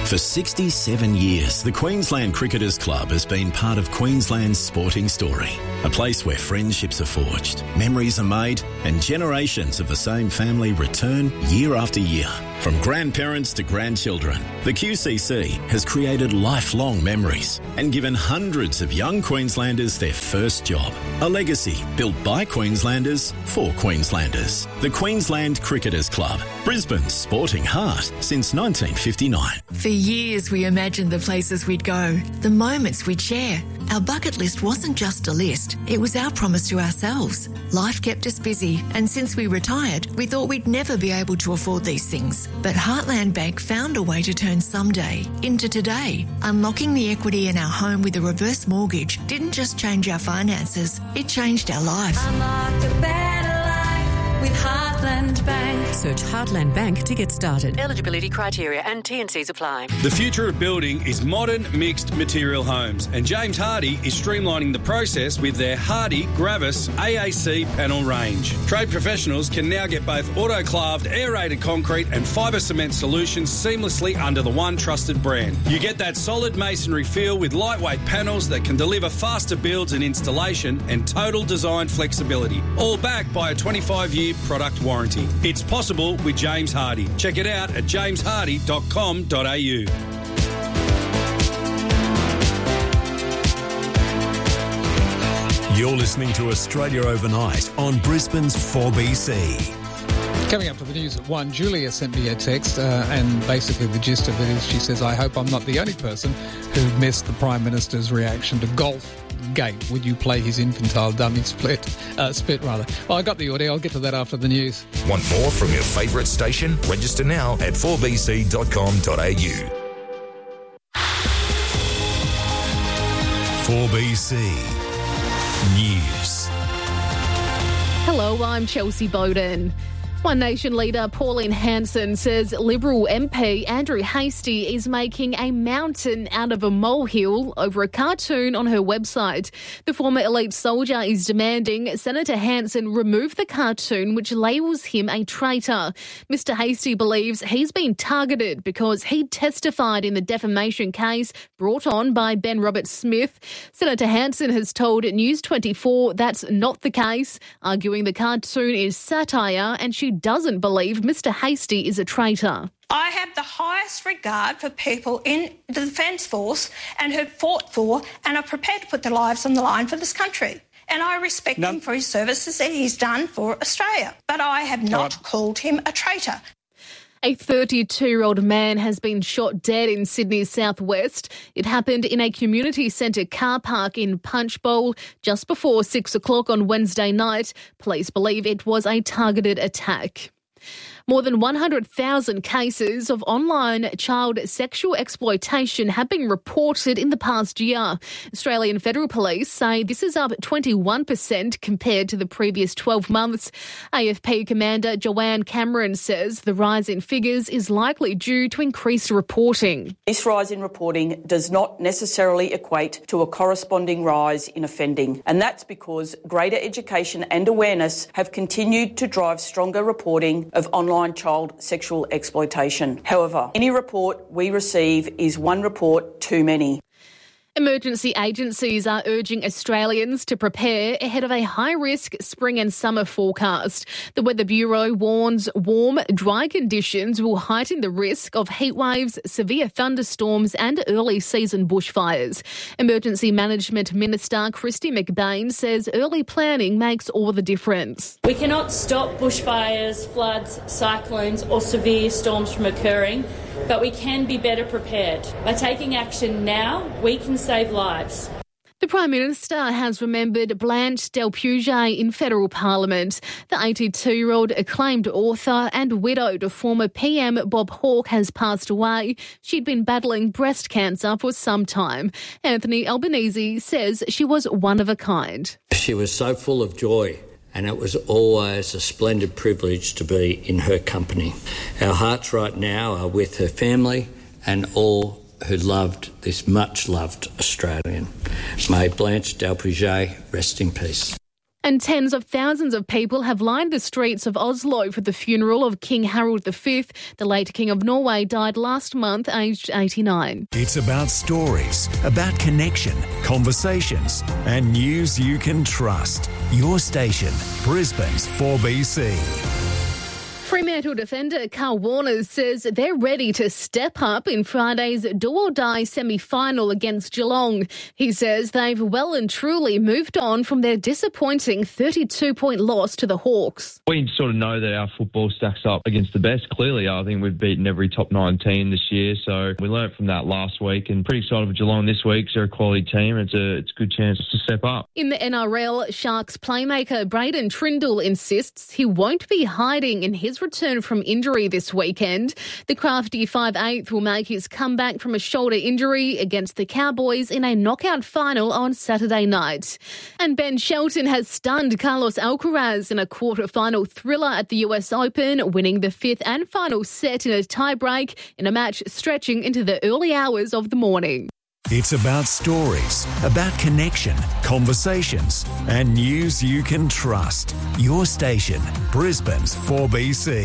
For sixty-seven years, the Queensland Cricketers Club has been part of Queensland's sporting story. A place where friendships are forged, memories are made, and generations of the same family return year after year. From grandparents to grandchildren, the Q C C has created lifelong memories and given hundreds of young Queenslanders their first job. A legacy built by Queenslanders for Queenslanders. The Queensland Cricketers Club, Brisbane's sporting heart since nineteen fifty-nine. For years we imagined the places we'd go, the moments we'd share. Our bucket list wasn't just a list, it was our promise to ourselves. Life kept us busy, and since we retired, we thought we'd never be able to afford these things. But Heartland Bank found a way to turn someday into today. Unlocking the equity in our home with a reverse mortgage didn't just change our finances, it changed our lives. Unlock a better life with Heartland Bank. Search Heartland Bank to get started. Eligibility criteria and T and Cs apply. The future of building is modern mixed material homes, and James Hardie is streamlining the process with their Hardie Gravis A A C panel range. Trade professionals can now get both autoclaved aerated concrete and fibre cement solutions seamlessly under the one trusted brand. You get that solid masonry feel with lightweight panels that can deliver faster builds and installation and total design flexibility, all backed by a twenty-five year product warranty. It's possible with James Hardie. Check it out at james hardie dot com dot a u. You're listening to Australia Overnight on Brisbane's four B C. Coming up to the news at one, Julia sent me a text, uh, and basically the gist of it is she says, I hope I'm not the only person who missed the Prime Minister's reaction to golf gate. Would you play his infantile dummy split? Uh, spit, rather. Well, I got the audio. I'll get to that after the news. Want more from your favourite station? Register now at four b c dot com dot a u. four B C News. Hello, I'm Chelsea Bowden. One Nation leader Pauline Hanson says Liberal M P Andrew Hastie is making a mountain out of a molehill over a cartoon on her website. The former elite soldier is demanding Senator Hanson remove the cartoon which labels him a traitor. Mister Hastie believes he's been targeted because he testified in the defamation case brought on by Ben Roberts-Smith. Senator Hanson has told News twenty-four that's not the case, arguing the cartoon is satire and she doesn't believe Mister Hastie is a traitor. I have the highest regard for people in the Defence Force and who fought for and are prepared to put their lives on the line for this country. And I respect no. him for his services that he's done for Australia. But I have not oh. called him a traitor. A thirty-two-year-old man has been shot dead in Sydney's southwest. It happened in a community centre car park in Punchbowl just before six o'clock on Wednesday night. Police believe it was a targeted attack. More than one hundred thousand cases of online child sexual exploitation have been reported in the past year. Australian Federal Police say this is up twenty-one percent compared to the previous twelve months. A F P Commander Joanne Cameron says the rise in figures is likely due to increased reporting. This rise in reporting does not necessarily equate to a corresponding rise in offending, and that's because greater education and awareness have continued to drive stronger reporting of online Online child sexual exploitation. However, any report we receive is one report too many. Emergency agencies are urging Australians to prepare ahead of a high-risk spring and summer forecast. The Weather Bureau warns warm, dry conditions will heighten the risk of heatwaves, severe thunderstorms and early-season bushfires. Emergency Management Minister Christy McBain says early planning makes all the difference. We cannot stop bushfires, floods, cyclones or severe storms from occurring, but we can be better prepared. By taking action now, we can save lives. The Prime Minister has remembered Blanche Del Puget in federal parliament. The eighty-two-year-old acclaimed author and widowed of former P M Bob Hawke has passed away. She'd been battling breast cancer for some time. Anthony Albanese says she was one of a kind. She was so full of joy, and it was always a splendid privilege to be in her company. Our hearts right now are with her family and all who loved this much-loved Australian. May Blanche Del Puget rest in peace. And tens of thousands of people have lined the streets of Oslo for the funeral of King Harald the Fifth. The late King of Norway died last month, aged eighty-nine. It's about stories, about connection, conversations, and news you can trust. Your station, Brisbane's four B C. Fremantle defender Carl Warner says they're ready to step up in Friday's do-or-die semi-final against Geelong. He says they've well and truly moved on from their disappointing thirty-two point loss to the Hawks. We sort of know that our football stacks up against the best. Clearly, I think we've beaten every top nine team this year, so we learnt from that last week and pretty excited for Geelong this week. They're a quality team. It's a, it's a good chance to step up. In the N R L, Sharks playmaker Braden Trindle insists he won't be hiding in his return from injury this weekend. The crafty five eighth will make his comeback from a shoulder injury against the Cowboys in a knockout final on Saturday night. And Ben Shelton has stunned Carlos Alcaraz in a quarter-final thriller at the U S Open, winning the fifth and final set in a tie-break in a match stretching into the early hours of the morning. It's about stories, about connection, conversations, and news you can trust. Your station, Brisbane's four B C.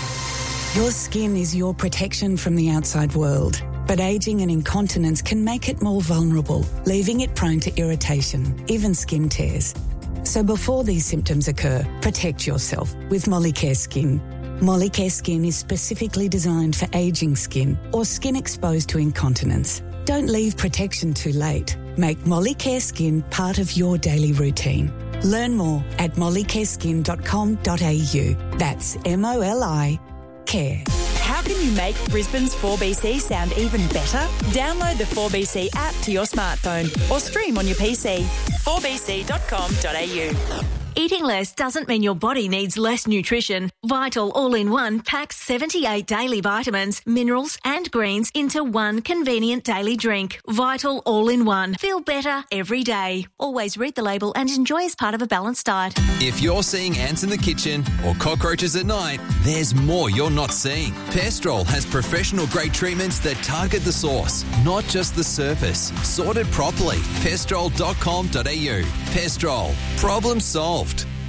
Your skin is your protection from the outside world, but ageing and incontinence can make it more vulnerable, leaving it prone to irritation, even skin tears. So before these symptoms occur, protect yourself with Molicare Skin. Molicare Skin is specifically designed for ageing skin or skin exposed to incontinence. Don't leave protection too late. Make Molicare Skin part of your daily routine. Learn more at molicare skin dot com dot a u. That's M O L I care. How can you make Brisbane's four B C sound even better? Download the four B C app to your smartphone or stream on your P C. four b c dot com dot a u. Eating less doesn't mean your body needs less nutrition. Vital All-in-One packs seventy-eight daily vitamins, minerals and greens into one convenient daily drink. Vital All-in-One. Feel better every day. Always read the label and enjoy as part of a balanced diet. If you're seeing ants in the kitchen or cockroaches at night, there's more you're not seeing. Pestrol has professional-grade treatments that target the source, not just the surface. Sorted properly. pestrol dot com dot a u. Pestrol. Problem solved.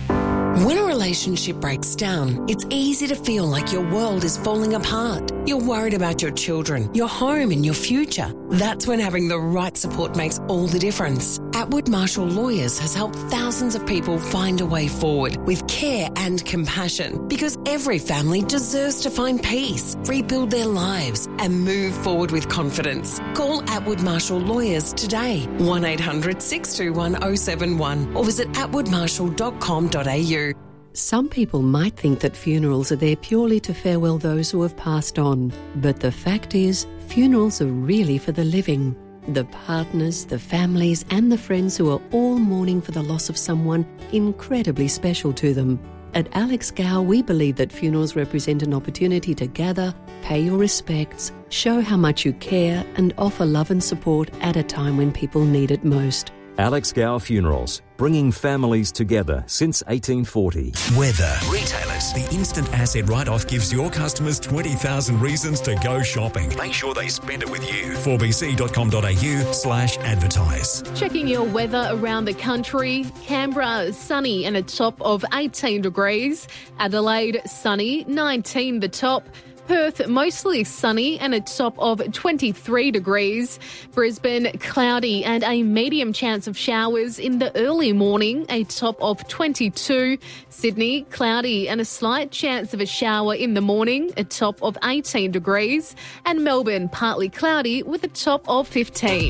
When a relationship breaks down, it's easy to feel like your world is falling apart. You're worried about your children, your home and your future. That's when having the right support makes all the difference. Atwood Marshall Lawyers has helped thousands of people find a way forward with care and compassion, because every family deserves to find peace, rebuild their lives and move forward with confidence. Call Atwood Marshall Lawyers today, one eight hundred six two one oh seven one, or visit atwood marshall dot com dot a u. Some people might think that funerals are there purely to farewell those who have passed on. But the fact is, funerals are really for the living. The partners, the families and the friends who are all mourning for the loss of someone incredibly special to them. At Alex Gow, we believe that funerals represent an opportunity to gather, pay your respects, show how much you care and offer love and support at a time when people need it most. Alex Gow Funerals, bringing families together since eighteen forty. Weather. Retailers. The instant asset write-off gives your customers twenty thousand reasons to go shopping. Make sure they spend it with you. four b c dot com dot a u slash advertise. Checking your weather around the country. Canberra, sunny and a top of eighteen degrees. Adelaide, sunny, nineteen the top. Perth, mostly sunny and a top of twenty-three degrees. Brisbane, cloudy and a medium chance of showers in the early morning, a top of twenty-two. Sydney, cloudy and a slight chance of a shower in the morning, a top of eighteen degrees. And Melbourne, partly cloudy with a top of fifteen.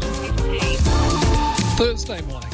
Thursday morning,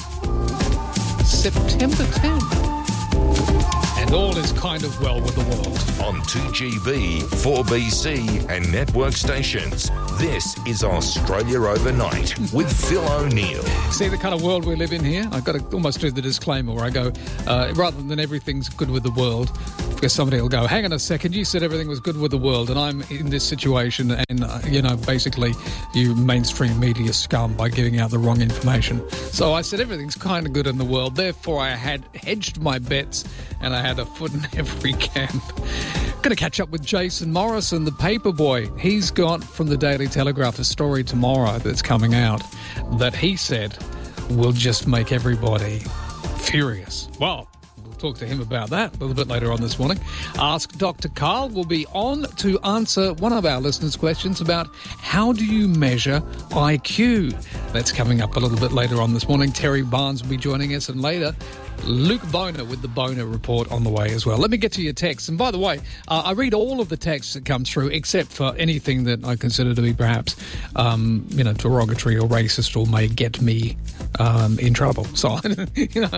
September tenth. And all is kind of well with the world. On two G B, four B C and network stations, this is Australia Overnight with Phil O'Neill. See the kind of world we live in here? I've got to almost do the disclaimer where I go, uh, rather than everything's good with the world, because somebody will go, hang on a second, you said everything was good with the world and I'm in this situation and, uh, you know, basically you mainstream media scum by giving out the wrong information. So I said everything's kind of good in the world, therefore I had hedged my bets and I had a foot in every camp. Going to catch up with Jason Morrison, the paper boy. He's got from the Daily Telegraph a story tomorrow that's coming out that he said will just make everybody furious. Well, we'll talk to him about that a little bit later on this morning. Ask Doctor Carl will be on to answer one of our listeners' questions about how do you measure I Q. That's coming up a little bit later on this morning. Terry Barnes will be joining us, and later Luke Boner with the Boner Report on the way as well. Let me get to your texts. And by the way, uh, I read all of the texts that come through except for anything that I consider to be perhaps, um, you know, derogatory or racist or may get me um, in trouble. So, you know,